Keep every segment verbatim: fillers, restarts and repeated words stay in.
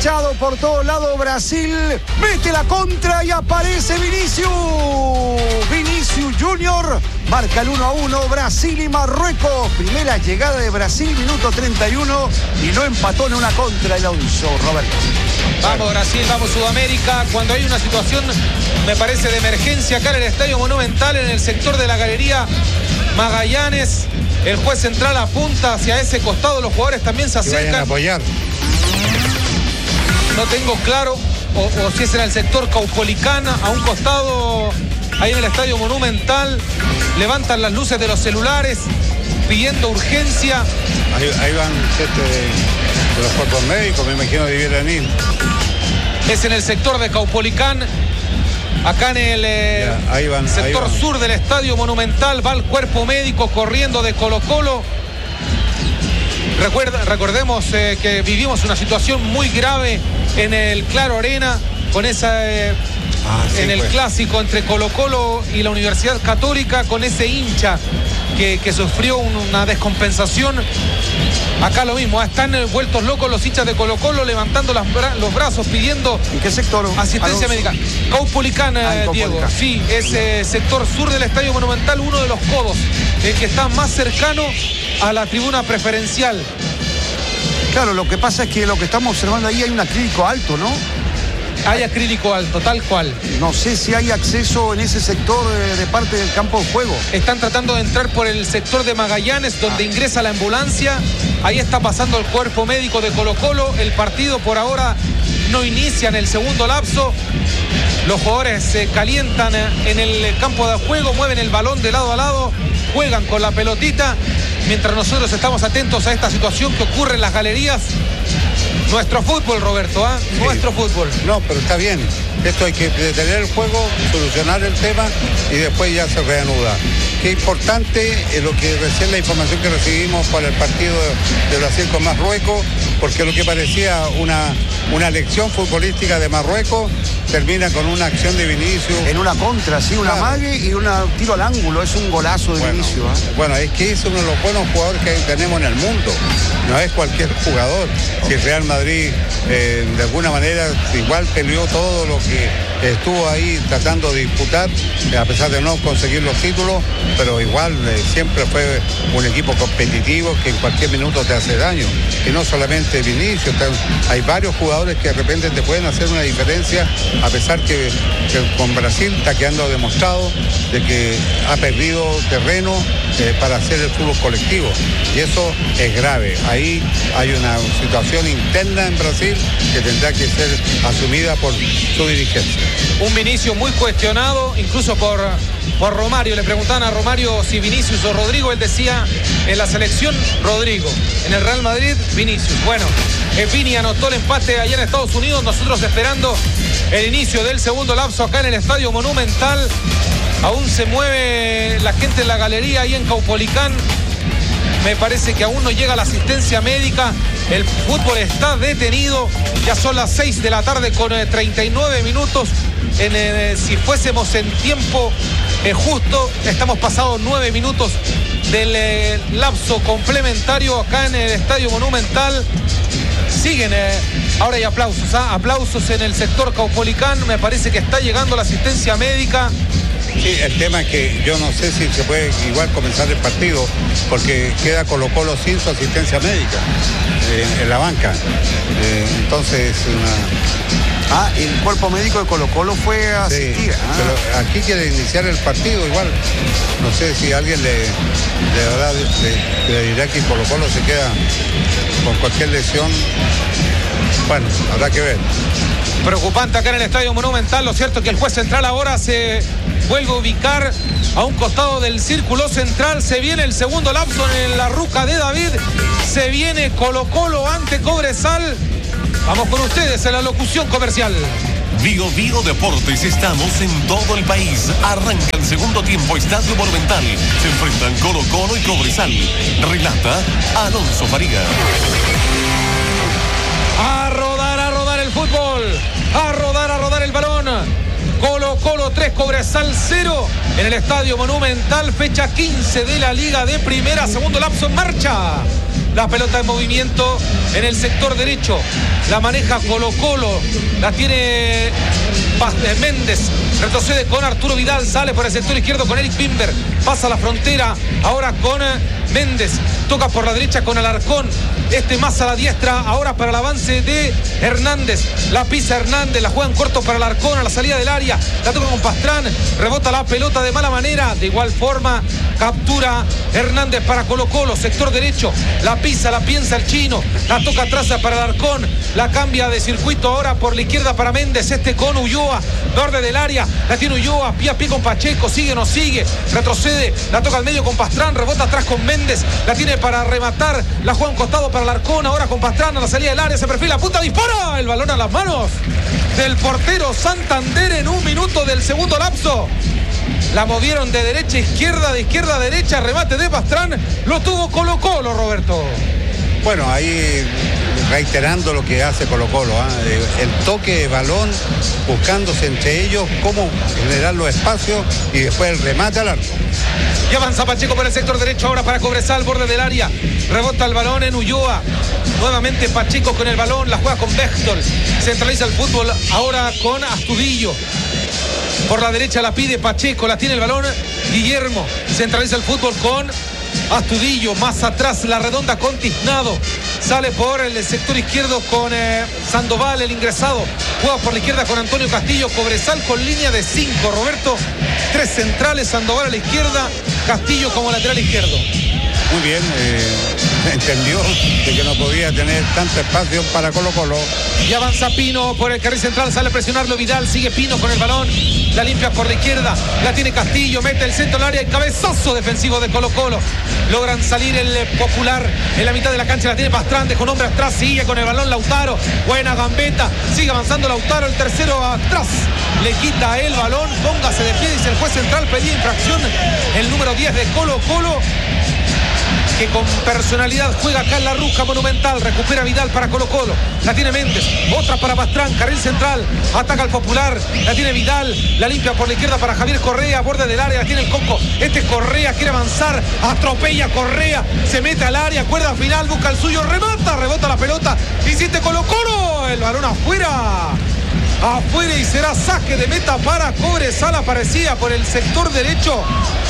acechado por todos lados Brasil. Mete la contra y aparece Vinicius. Vinicius Junior marca el uno a uno. Brasil y Marruecos. Primera llegada de Brasil, minuto treinta y uno. Y no empató en una contra el Alonso, Roberto. Vamos Brasil, vamos Sudamérica. Cuando hay una situación, me parece, de emergencia acá en el Estadio Monumental, en el sector de la Galería Magallanes, el juez central apunta hacia ese costado, los jugadores también se acercan. Que vayan a apoyar. No tengo claro o, o si es en el sector Caupolicana, a un costado, ahí en el Estadio Monumental. Levantan las luces de los celulares pidiendo urgencia. Ahí, ahí van gente de, de los cuerpos médicos, me imagino debieran ir. Es en el sector de Caupolicán. Acá en el eh, ya, ahí van, sector ahí van. sur del Estadio Monumental va el cuerpo médico corriendo de Colo-Colo. Recuerda, recordemos eh, que vivimos una situación muy grave en el Claro Arena con esa eh, ah, sí, en el pues. clásico entre Colo-Colo y la Universidad Católica, con ese hincha que, que sufrió una descompensación. Acá lo mismo, están vueltos locos los hinchas de Colo-Colo, levantando las bra los brazos pidiendo. ¿En qué sector? Asistencia médica. Caupolicana, ah, Diego. Sí, es eh, sector sur del Estadio Monumental, uno de los codos, el que está más cercano a la tribuna preferencial. Claro, lo que pasa es que lo que estamos observando ahí hay un acrílico alto, ¿no? Hay acrílico alto, tal cual. No sé si hay acceso en ese sector de, de parte del campo de juego. Están tratando de entrar por el sector de Magallanes, donde ah. ingresa la ambulancia. Ahí está pasando el cuerpo médico de Colo-Colo. El partido por ahora no inicia en el segundo lapso. Los jugadores se calientan en el campo de juego, mueven el balón de lado a lado, juegan con la pelotita, mientras nosotros estamos atentos a esta situación que ocurre en las galerías. Nuestro fútbol, Roberto, ¿ah? ¿eh? Sí. Nuestro fútbol. No, pero está bien. Esto hay que detener el juego, solucionar el tema y después ya se reanuda. Qué importante es lo que recién la información que recibimos para el partido de Brasil con Marruecos, porque lo que parecía una, una lección futbolística de Marruecos termina con una acción de Vinicius. En una contra, sí, una claro. mague y un tiro al ángulo. Es un golazo de bueno, Vinicius. ¿eh? Bueno, es que es uno de los buenos jugadores que tenemos en el mundo. No es cualquier jugador. Si Real Madrid eh, de alguna manera igual peleó todo lo que estuvo ahí tratando de disputar, eh, a pesar de no conseguir los títulos, pero igual eh, siempre fue un equipo competitivo que en cualquier minuto te hace daño. Y no solamente Vinicius, hay varios jugadores que de repente te pueden hacer una diferencia, a pesar que, que con Brasil está quedando demostrado de que ha perdido terreno eh, para hacer el fútbol colectivo. Y eso es grave. Ahí hay una situación interna en Brasil que tendrá que ser asumida por su dirigencia. Un Vinicius muy cuestionado, incluso por, por Romario. Le preguntaban a Romario si Vinicius o Rodrigo. Él decía, en la selección, Rodrigo. En el Real Madrid, Vinicius. Bueno, eh, Vini anotó el empate allá en Estados Unidos. Nosotros esperando el inicio del segundo lapso acá en el Estadio Monumental. Aún se mueve la gente en la galería ahí en Caupolicán. Me parece que aún no llega la asistencia médica. El fútbol está detenido. Ya son las seis de la tarde con eh, treinta y nueve minutos. En, eh, si fuésemos en tiempo eh, justo, estamos pasados nueve minutos del eh, lapso complementario acá en el Estadio Monumental. Siguen, eh, ahora hay aplausos, ¿ah? aplausos en el sector Caupolicán. Me parece que está llegando la asistencia médica. Sí, el tema es que yo no sé si se puede igual comenzar el partido, porque queda Colo-Colo sin su asistencia médica eh, en la banca. Eh, entonces, una... Ah, el cuerpo médico de Colo-Colo fue a asistir. Sí, ah. Pero aquí quiere iniciar el partido igual. No sé si alguien le, de verdad le, le dirá que Colo-Colo se queda con cualquier lesión. Bueno, habrá que ver. Preocupante acá en el Estadio Monumental. Lo cierto es que el juez central ahora se vuelve a ubicar a un costado del círculo central. Se viene el segundo lapso en la ruca de David. Se viene Colo-Colo ante Cobresal. Vamos con ustedes en la locución comercial. Bio Bio Deportes, estamos en todo el país. Arranca el segundo tiempo, Estadio Monumental. Se enfrentan Colo-Colo y Cobresal. Relata Alonso Faría. A rodar, a rodar el fútbol. A rodar, a rodar el balón. Colo-Colo tres, Cobresal cero en el Estadio Monumental. Fecha quince de la Liga de Primera. Segundo lapso en marcha. La pelota en movimiento en el sector derecho. La maneja Colo-Colo. La tiene Méndez. Retrocede con Arturo Vidal. Sale por el sector izquierdo con Eric Bimber. Pasa la frontera. Ahora con Méndez. Toca por la derecha con Alarcón. Este más a la diestra. Ahora para el avance de Hernández. La pisa Hernández. La juega en corto para Alarcón a la salida del área. La toca con Pastrán. Rebota la pelota de mala manera. De igual forma captura Hernández para Colo-Colo. Sector derecho. La pisa, la piensa el chino. La toca atrás para Alarcón. La cambia de circuito ahora por la izquierda para Méndez. Este con Ulloa. Borde del área. La tiene Ulloa. Pie a pie con Pacheco. Sigue, no sigue. Retrocede. La toca al medio con Pastrán. Rebota atrás con Méndez. La tiene para rematar. La juega un costado para Alarcón. Ahora con Pastrán a la salida del área. Se perfila. Punta, dispara. El balón a las manos del portero Santander en un minuto del segundo lapso. La movieron de derecha a izquierda, de izquierda a derecha. Remate de Pastrán. Lo tuvo Colo-Colo, Roberto. Bueno, ahí reiterando lo que hace Colo-Colo, ¿eh? El toque de balón, buscándose entre ellos cómo generar los espacios y después el remate al arco. Y avanza Pacheco por el sector derecho ahora para Cobresal, borde del área. Rebota el balón en Ulloa. Nuevamente Pacheco con el balón, la juega con Bechtel. Centraliza el fútbol ahora con Astudillo. Por la derecha la pide Pacheco, la tiene el balón Guillermo. Centraliza el fútbol con Astudillo. Más atrás la redonda con Tiznado. Sale por el sector izquierdo con eh, Sandoval, el ingresado. Juega por la izquierda con Antonio Castillo. Cobresal con línea de cinco, Roberto. Tres centrales, Sandoval a la izquierda, Castillo como lateral izquierdo. Muy bien, eh, entendió de que no podía tener tanto espacio para Colo-Colo. Y avanza Pino por el carril central, sale a presionarlo Vidal, sigue Pino con el balón, la limpia por la izquierda, la tiene Castillo, mete el centro al área y cabezazo defensivo de Colo-Colo. Logran salir el Popular en la mitad de la cancha, la tiene Pastrán, dejó un hombre atrás, sigue con el balón Lautaro, buena gambeta, sigue avanzando Lautaro, el tercero atrás, le quita el balón, póngase de pie, dice el juez central, pedía infracción el número diez de Colo-Colo, que con personalidad juega acá en la Ruja Monumental. Recupera Vidal para Colo-Colo. La tiene Méndez. Otra para Pastrán. Carril central. Ataca al Popular. La tiene Vidal. La limpia por la izquierda para Javier Correa. Borde del área. La tiene el Coco. Este Correa quiere avanzar. Atropella Correa. Se mete al área. Cuerda final. Busca el suyo. Remata. Rebota la pelota. Insiste Colo-Colo. El balón afuera. Afuera y será saque de meta para Cobresal. Aparecía por el sector derecho.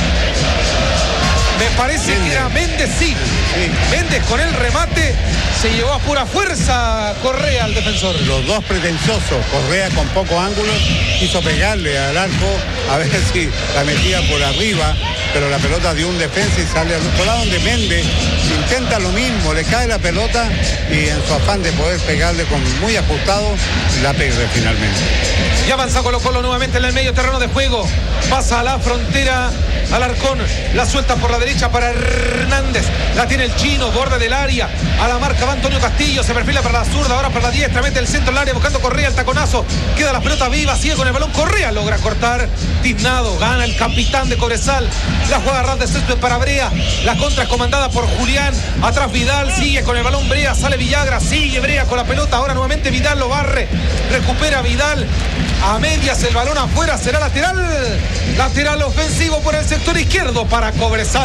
Me parece Méndez. que era Méndez, sí. sí. Méndez con el remate se llevó a pura fuerza Correa al defensor. Los dos pretenciosos, Correa con poco ángulo, quiso pegarle al arco a ver si la metía por arriba, pero la pelota dio un defensa y sale al otro lado, donde Méndez intenta lo mismo, le cae la pelota y en su afán de poder pegarle con muy ajustado, la pierde finalmente. Y avanza Colo-Colo nuevamente en el medio terreno de juego. Pasa a la frontera Alarcón, la suelta por la derecha para Hernández. La tiene el chino, borde del área. A la marca va Antonio Castillo, se perfila para la zurda, ahora para la diestra, mete el centro del área buscando Correa, el taconazo. Queda la pelota viva, sigue con el balón Correa, logra cortar. Tiznado, gana el capitán de Cobresal. La juega a ras de césped para Brea. La contra es comandada por Julián. Atrás Vidal, sigue con el balón Brea, sale Villagra, sigue Brea con la pelota. Ahora nuevamente Vidal lo barre. Recupera Vidal. A medias el balón afuera, será lateral. Lateral ofensivo por el sector izquierdo para Cobresal.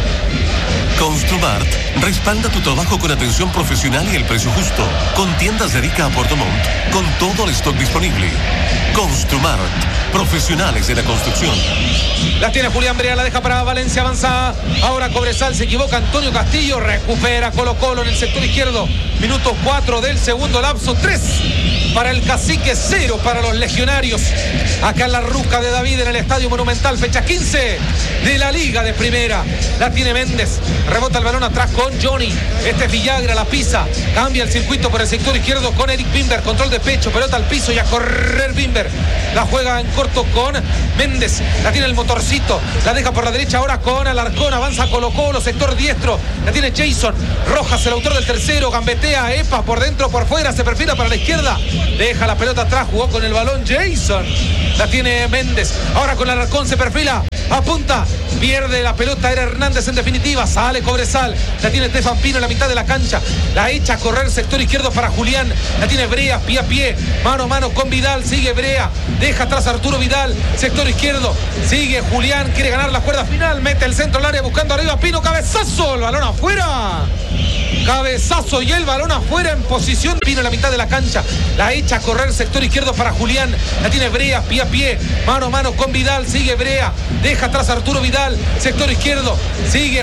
Construmart respalda tu trabajo con atención profesional y el precio justo. Con tiendas dedica a Puerto Montt, con todo el stock disponible. Construmart, profesionales de la construcción. La tiene Julián Brea, la deja para Valencia, avanza. Ahora Cobresal, se equivoca Antonio Castillo, recupera Colo-Colo en el sector izquierdo. Minuto cuatro del segundo lapso, tres para el Cacique, cero para los legionarios. Acá en la Ruca de David en el Estadio Monumental, fecha quince de la Liga de Primera. La tiene Méndez, rebota el balón atrás con Johnny. Este es Villagra, la pisa, cambia el circuito por el sector izquierdo con Eric Bimber, control de pecho, pelota al piso y a correr Bimber. La juega en corto con Méndez, la tiene el motorcito, la deja por la derecha ahora con Alarcón, avanza Colo-Colo, sector diestro, la tiene Jason Rojas, el autor del tercero, gambetea Epa por dentro, por fuera, se perfila para la izquierda, deja la pelota atrás, jugó con el balón Jason, la tiene Méndez, ahora con Alarcón se perfila, apunta, pierde la pelota, era Hernández en definitiva, sale Cobresal, la tiene Estefan Pino en la mitad de la cancha, la echa a correr sector izquierdo para Julián, la tiene Brea, pie a pie, mano a mano con Vidal, sigue Brea, deja atrás a Arturo Vidal, sector izquierdo, sigue Julián, quiere ganar la cuerda final, mete el centro al área buscando arriba Pino, cabezazo, el balón afuera. Cabezazo y el balón afuera en posición. Vino a la mitad de la cancha. La echa a correr sector izquierdo para Julián. La tiene Brea, pie a pie. Mano a mano con Vidal. Sigue Brea. Deja atrás a Arturo Vidal. Sector izquierdo. Sigue